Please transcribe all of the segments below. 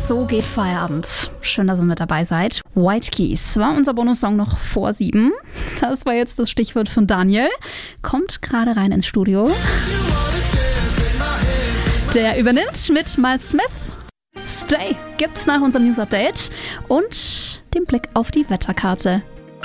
So geht Feierabend. Schön, dass ihr mit dabei seid. White Keys war unser Bonussong noch vor 7. Das war jetzt das Stichwort von Daniel. Kommt gerade rein ins Studio. Der übernimmt mit Miles Smith. Stay gibt's nach unserem News-Update und dem Blick auf die Wetterkarte.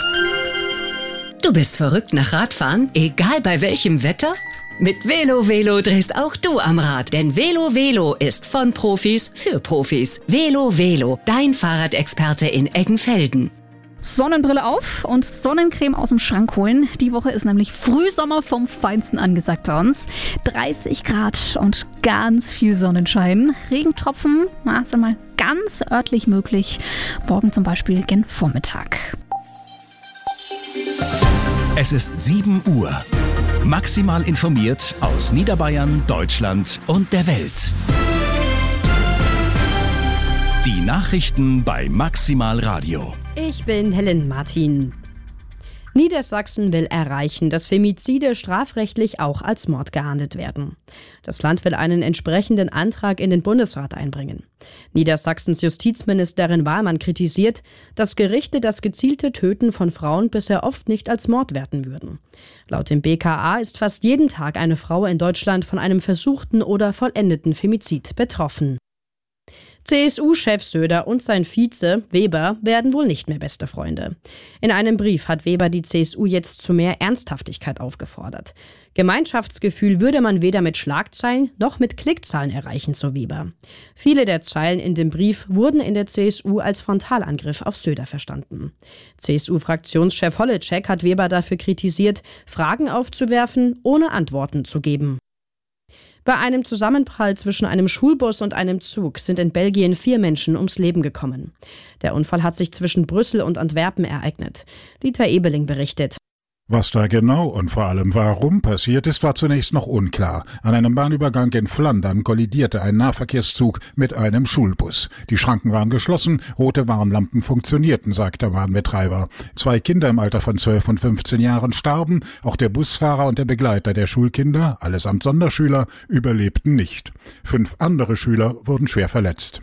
Du bist verrückt nach Radfahren, egal bei welchem Wetter? Mit Velo drehst auch du am Rad, denn Velo ist von Profis für Profis. Velo, dein Fahrradexperte in Eggenfelden. Sonnenbrille auf und Sonnencreme aus dem Schrank holen. Die Woche ist nämlich Frühsommer vom Feinsten angesagt bei uns. 30 Grad und ganz viel Sonnenschein. Regentropfen, sind mal ganz örtlich möglich. Morgen zum Beispiel gen Vormittag. Es ist 7 Uhr. Maximal informiert aus Niederbayern, Deutschland und der Welt. Die Nachrichten bei Maximal Radio. Ich bin Helen Martin. Niedersachsen will erreichen, dass Femizide strafrechtlich auch als Mord geahndet werden. Das Land will einen entsprechenden Antrag in den Bundesrat einbringen. Niedersachsens Justizministerin Wahlmann kritisiert, dass Gerichte das gezielte Töten von Frauen bisher oft nicht als Mord werten würden. Laut dem BKA ist fast jeden Tag eine Frau in Deutschland von einem versuchten oder vollendeten Femizid betroffen. CSU-Chef Söder und sein Vize Weber werden wohl nicht mehr beste Freunde. In einem Brief hat Weber die CSU jetzt zu mehr Ernsthaftigkeit aufgefordert. Gemeinschaftsgefühl würde man weder mit Schlagzeilen noch mit Klickzahlen erreichen, so Weber. Viele der Zeilen in dem Brief wurden in der CSU als Frontalangriff auf Söder verstanden. CSU-Fraktionschef Holleczek hat Weber dafür kritisiert, Fragen aufzuwerfen, ohne Antworten zu geben. Bei einem Zusammenprall zwischen einem Schulbus und einem Zug sind in Belgien 4 Menschen ums Leben gekommen. Der Unfall hat sich zwischen Brüssel und Antwerpen ereignet. Dieter Ebeling berichtet. Was da genau und vor allem warum passiert ist, war zunächst noch unklar. An einem Bahnübergang in Flandern kollidierte ein Nahverkehrszug mit einem Schulbus. Die Schranken waren geschlossen, rote Warnlampen funktionierten, sagt der Bahnbetreiber. 2 Kinder im Alter von 12 und 15 Jahren starben, auch der Busfahrer und der Begleiter der Schulkinder, allesamt Sonderschüler, überlebten nicht. 5 andere Schüler wurden schwer verletzt.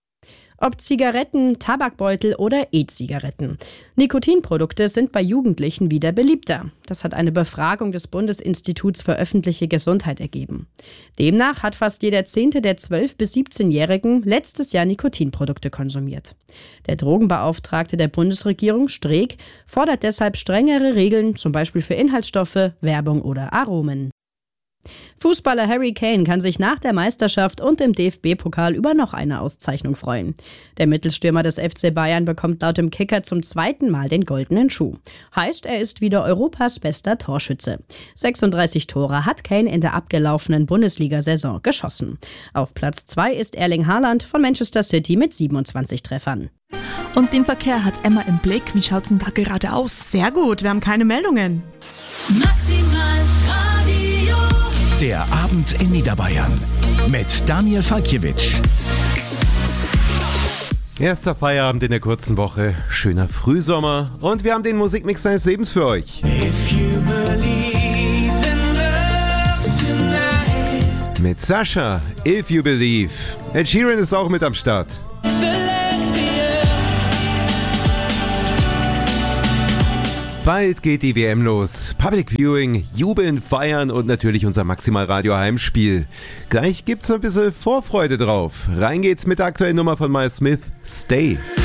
Ob Zigaretten, Tabakbeutel oder E-Zigaretten. Nikotinprodukte sind bei Jugendlichen wieder beliebter. Das hat eine Befragung des Bundesinstituts für öffentliche Gesundheit ergeben. Demnach hat fast jeder 10. der 12- bis 17-Jährigen letztes Jahr Nikotinprodukte konsumiert. Der Drogenbeauftragte der Bundesregierung, Streeck, fordert deshalb strengere Regeln, zum Beispiel für Inhaltsstoffe, Werbung oder Aromen. Fußballer Harry Kane kann sich nach der Meisterschaft und dem DFB-Pokal über noch eine Auszeichnung freuen. Der Mittelstürmer des FC Bayern bekommt laut dem Kicker zum 2. Mal den goldenen Schuh. Heißt, er ist wieder Europas bester Torschütze. 36 Tore hat Kane in der abgelaufenen Bundesliga-Saison geschossen. Auf Platz 2 ist Erling Haaland von Manchester City mit 27 Treffern. Und den Verkehr hat Emma im Blick. Wie schaut's denn da gerade aus? Sehr gut, wir haben keine Meldungen. Maximal Radio. Der Abend in Niederbayern mit Daniel Falkiewicz. Erster Feierabend in der kurzen Woche, schöner Frühsommer und wir haben den Musikmix deines Lebens für euch. Mit Sascha, If You Believe. Ed Sheeran ist auch mit am Start. Bald geht die WM los. Public Viewing, Jubeln, Feiern und natürlich unser Maximal-Radio Heimspiel. Gleich gibt's ein bisschen Vorfreude drauf. Rein geht's mit der aktuellen Nummer von Miles Smith, Stay.